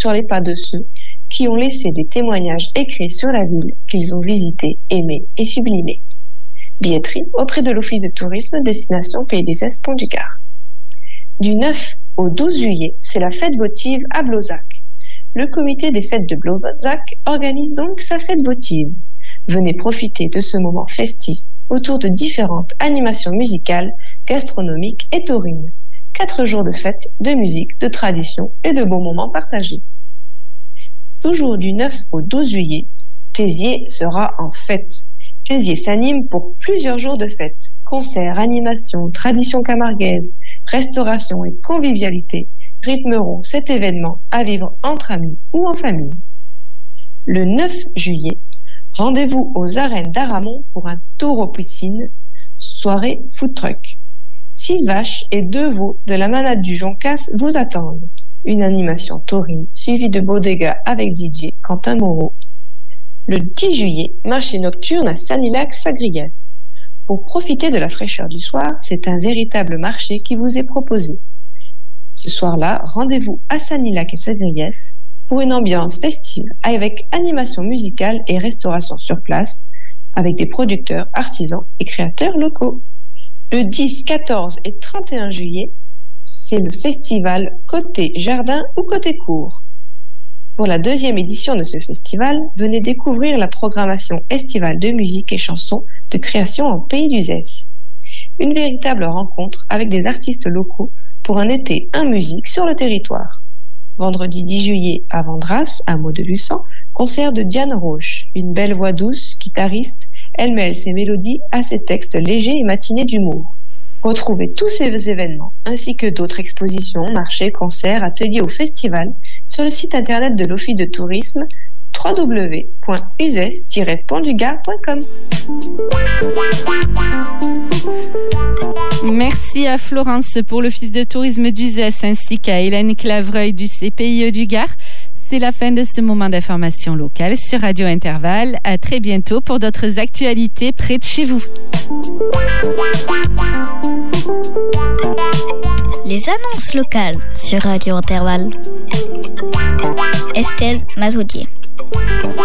sur les pas de ceux qui ont laissé des témoignages écrits sur la ville qu'ils ont visitée, aimée et sublimée. Billetterie auprès de l'Office de tourisme destination Pays d'Uzès Pont du Gard. Du 9 au 12 juillet, c'est la fête votive à Blozac. Le comité des fêtes de Blozac organise donc sa fête votive. Venez profiter de ce moment festif autour de différentes animations musicales, gastronomiques et taurines. 4 jours de fête, de musique, de tradition et de beaux moments partagés. Toujours du 9 au 12 juillet, Tézier sera en fête. Tézier s'anime pour plusieurs jours de fête. Concerts, animations, traditions camarguaises, restauration et convivialité rythmeront cet événement à vivre entre amis ou en famille. Le 9 juillet, rendez-vous aux arènes d'Aramon pour un tour aux piscines, soirée food truck. 6 vaches et 2 veaux de la manade du Joncas vous attendent. Une animation taurine suivie de bodega avec DJ Quentin Moreau. Le 10 juillet, marché nocturne à Sanilac-Sagrigues. Pour profiter de la fraîcheur du soir, c'est un véritable marché qui vous est proposé. Ce soir-là, rendez-vous à Sanilac et Sagrigues pour une ambiance festive avec animation musicale et restauration sur place avec des producteurs, artisans et créateurs locaux. Le 10, 14 et 31 juillet, c'est le festival Côté Jardin ou Côté Cour. Pour la 2e édition de ce festival, venez découvrir la programmation estivale de musique et chansons de création en Pays d'Uzès. Une véritable rencontre avec des artistes locaux pour un été en musique sur le territoire. Vendredi 10 juillet à Vendras, hameau de Luçon, concert de Diane Roche, une belle voix douce, guitariste. Elle mêle ses mélodies à ses textes légers et matinés d'humour. Retrouvez tous ces événements, ainsi que d'autres expositions, marchés, concerts, ateliers ou festivals sur le site internet de l'Office de tourisme www.uzès-pontdugard.com. Merci à Florence pour l'Office de tourisme d'Uzès ainsi qu'à Hélène Clavreuil du CPIE du Gard. C'est la fin de ce moment d'information locale sur Radio Intervalle. À très bientôt pour d'autres actualités près de chez vous. Les annonces locales sur Radio Intervalle. Estelle Mazoudier.